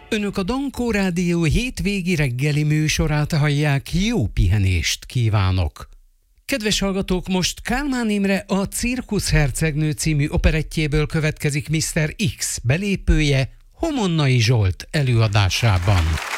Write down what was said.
Önök a Dankó Rádió hétvégi reggeli műsorát hallják, jó pihenést kívánok! Kedves hallgatók, most Kálmán Imre a Cirkusz hercegnő című operettjéből következik Mr. X belépője Homonnai Zsolt előadásában.